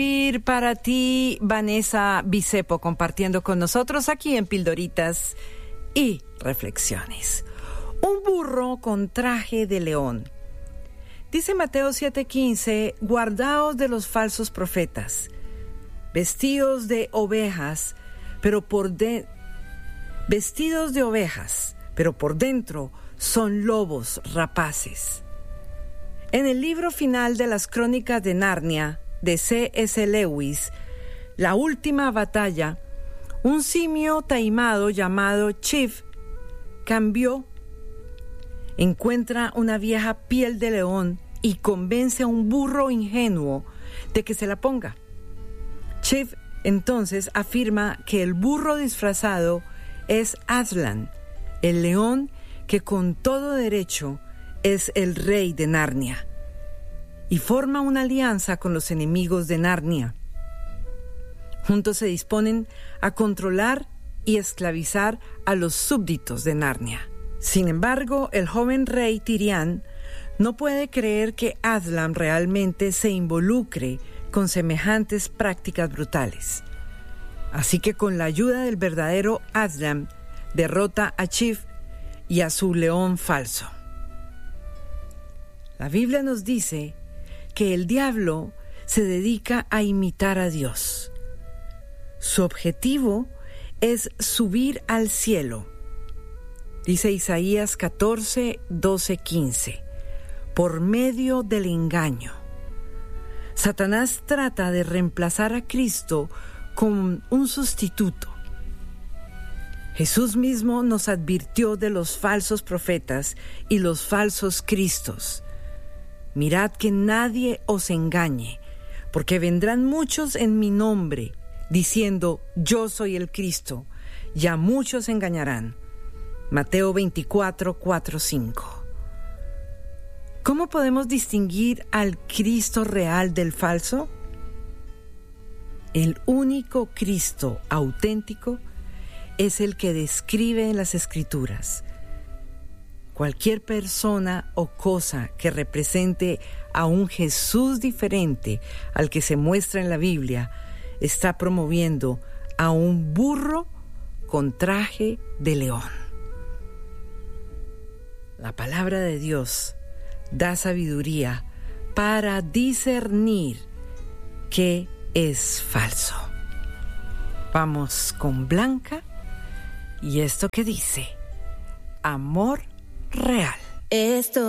Para ti, Vanessa Bicepo, compartiendo con nosotros aquí en Pildoritas y Reflexiones. Un burro con traje de león. Dice Mateo 7:15, guardaos de los falsos profetas, vestidos de ovejas, pero por dentro son lobos rapaces. En el libro final de las Crónicas de Narnia, de C.S. Lewis, La última batalla, un simio taimado llamado Chief encuentra una vieja piel de león y convence a un burro ingenuo de que se la ponga. Chief entonces afirma que el burro disfrazado es Aslan, el león que con todo derecho es el rey de Narnia, y forma una alianza con los enemigos de Narnia. Juntos se disponen a controlar y esclavizar a los súbditos de Narnia. Sin embargo, el joven rey Tirián no puede creer que Aslan realmente se involucre con semejantes prácticas brutales. Así que con la ayuda del verdadero Aslan, derrota a Chief y a su león falso. La Biblia nos dice que el diablo se dedica a imitar a Dios. Su objetivo es subir al cielo. Dice Isaías 14, 12, 15, por medio del engaño. Satanás trata de reemplazar a Cristo con un sustituto. Jesús mismo nos advirtió de los falsos profetas y los falsos cristos. Mirad que nadie os engañe, porque vendrán muchos en mi nombre, diciendo, yo soy el Cristo, y a muchos engañarán. Mateo 24, 4, 5. ¿Cómo podemos distinguir al Cristo real del falso? El único Cristo auténtico es el que describe en las Escrituras. Cualquier persona o cosa que represente a un Jesús diferente al que se muestra en la Biblia está promoviendo a un burro con traje de león. La palabra de Dios da sabiduría para discernir qué es falso. Vamos con Blanca y esto que dice, amor real. Esto